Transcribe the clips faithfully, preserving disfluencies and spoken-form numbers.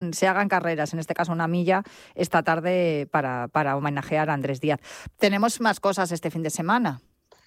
hagan, se hagan carreras, en este caso una milla, esta tarde para, para homenajear a Andrés Díaz. Tenemos más cosas este fin de semana.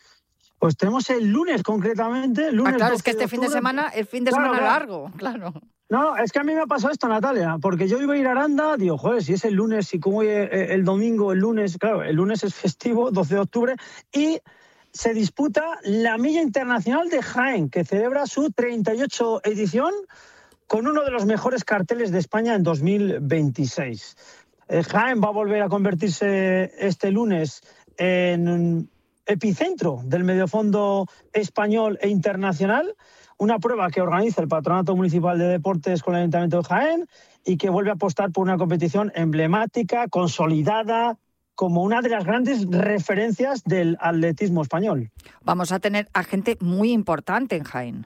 Pues tenemos el lunes concretamente. El lunes ah, claro, es que este de fin de semana, el fin de claro, semana claro. largo, claro. No, es que a mí me ha pasado esto, Natalia, porque yo iba a ir a Aranda, digo, joder, si es el lunes y como hoy el domingo, el lunes, claro, el lunes es festivo, doce de octubre, y se disputa la Milla Internacional de Jaén, que celebra su treinta y ocho edición con uno de los mejores carteles de España en dos mil veintiséis. Eh, Jaén va a volver a convertirse este lunes en un epicentro del mediofondo español e internacional, una prueba que organiza el Patronato Municipal de Deportes con el Ayuntamiento de Jaén y que vuelve a apostar por una competición emblemática, consolidada, como una de las grandes referencias del atletismo español. Vamos a tener a gente muy importante en Jaén.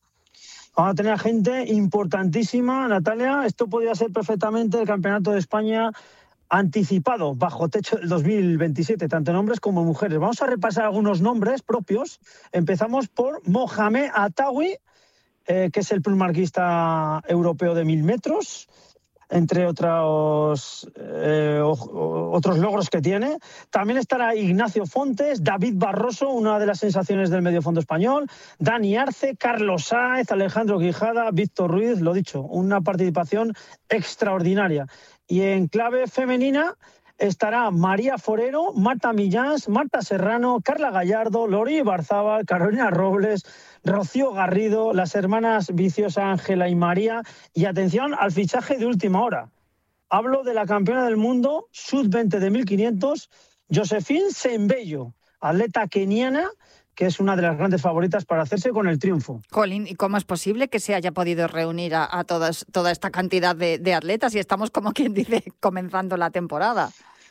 Vamos a tener a gente importantísima, Natalia. Esto podría ser perfectamente el Campeonato de España anticipado bajo techo del dos mil veintisiete, tanto en hombres como en mujeres. Vamos a repasar algunos nombres propios. Empezamos por Mohamed Atawi, eh, que es el plusmarquista europeo de mil metros, entre otros, eh, otros logros que tiene. También estará Ignacio Fontes, David Barroso, una de las sensaciones del mediofondo español, Dani Arce, Carlos Sáez, Alejandro Quijada, Víctor Ruiz, lo dicho, una participación extraordinaria. Y en clave femenina estará María Forero, Marta Millás, Marta Serrano, Carla Gallardo, Lori Barzábal, Carolina Robles, Rocío Garrido, las hermanas Viciosa, Ángela y María. Y atención al fichaje de última hora. Hablo de la campeona del mundo sub veinte de mil quinientos, Josephine Sembello, atleta keniana, que es una de las grandes favoritas para hacerse con el triunfo. Colin, ¿y cómo es posible que se haya podido reunir a, a todas, toda esta cantidad de, de atletas y estamos, como quien dice, comenzando la temporada?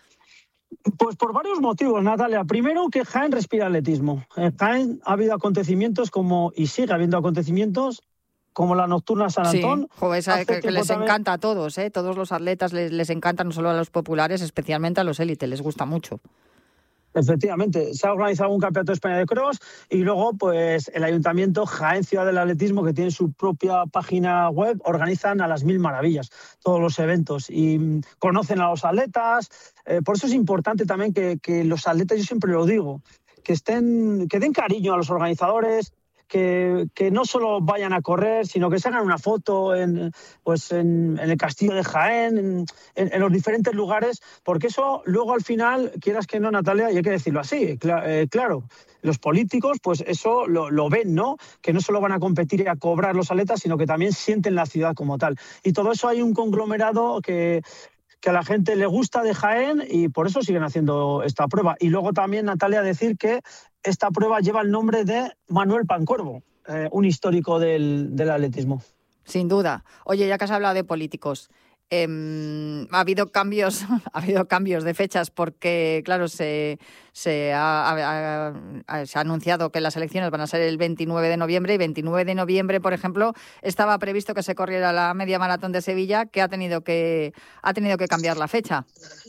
Pues por varios motivos, Natalia. Primero, que Jaén respira atletismo. En Jaén ha habido acontecimientos como, y sigue habiendo acontecimientos, como la Nocturna San Antón. Sí, joder, esa que, que les también encanta a todos, ¿eh? Todos los atletas les, les encanta, no solo a los populares, especialmente a los élites, les gusta mucho. Efectivamente, se ha organizado un campeonato de España de cross y luego pues el Ayuntamiento Jaén Ciudad del Atletismo, que tiene su propia página web, organizan a las mil maravillas todos los eventos y conocen a los atletas. Eh, por eso es importante también que, que los atletas, yo siempre lo digo, que estén, que den cariño a los organizadores, Que, que no solo vayan a correr, sino que se hagan una foto en, pues en, en el Castillo de Jaén, en, en, en los diferentes lugares, porque eso luego al final, quieras que no, Natalia, y hay que decirlo así, cl- eh, claro, los políticos pues eso lo, lo ven, ¿no? Que no solo van a competir y a cobrar los atletas, sino que también sienten la ciudad como tal. Y todo eso hay un conglomerado que... que a la gente le gusta de Jaén y por eso siguen haciendo esta prueba. Y luego también, Natalia, decir que esta prueba lleva el nombre de Manuel Pancorbo, eh, un histórico del, del atletismo. Sin duda. Oye, ya que has hablado de políticos, eh, ha habido cambios, ha habido cambios de fechas porque, claro, se, se, ha, ha, ha, se ha anunciado que las elecciones van a ser el veintinueve de noviembre y veintinueve de noviembre, por ejemplo, estaba previsto que se corriera la media maratón de Sevilla, que ha tenido que ha tenido que cambiar la fecha.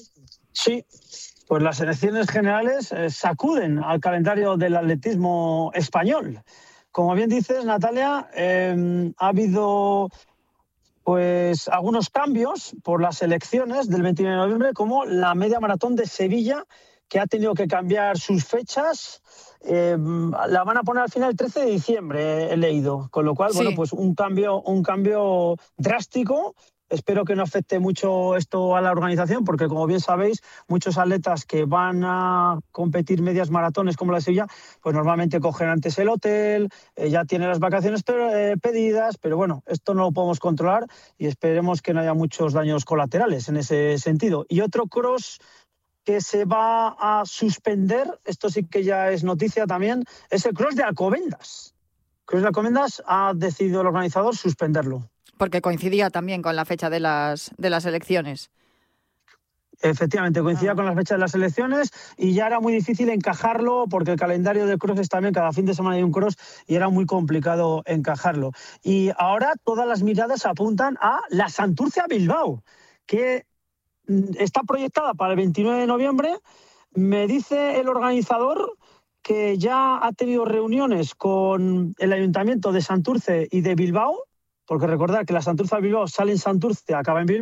Sí, pues las elecciones generales eh, sacuden al calendario del atletismo español. Como bien dices, Natalia, eh, ha habido pues algunos cambios por las elecciones del veintinueve de noviembre, como la media maratón de Sevilla, que ha tenido que cambiar sus fechas. Eh, la van a poner al final el trece de diciembre, he leído, con lo cual, sí. bueno, pues un cambio, un cambio drástico. Espero que no afecte mucho esto a la organización, porque como bien sabéis, muchos atletas que van a competir medias maratones como la de Sevilla, pues normalmente cogen antes el hotel, eh, ya tienen las vacaciones eh, pedidas, pero bueno, esto no lo podemos controlar y esperemos que no haya muchos daños colaterales en ese sentido. Y otro cross que se va a suspender, esto sí que ya es noticia también, es el cross de Alcobendas. El cross de Alcobendas ha decidido el organizador suspenderlo. Porque coincidía también con la fecha de las de las elecciones. Efectivamente, coincidía ah. con las fechas de las elecciones y ya era muy difícil encajarlo porque el calendario de crosses también, cada fin de semana hay un cross y era muy complicado encajarlo. Y ahora todas las miradas apuntan a la Santurce Bilbao, que está proyectada para el veintinueve de noviembre. Me dice el organizador que ya ha tenido reuniones con el Ayuntamiento de Santurce y de Bilbao, porque recordad que la Santurce Bilbao sale en Santurce, acaba en Bilbao.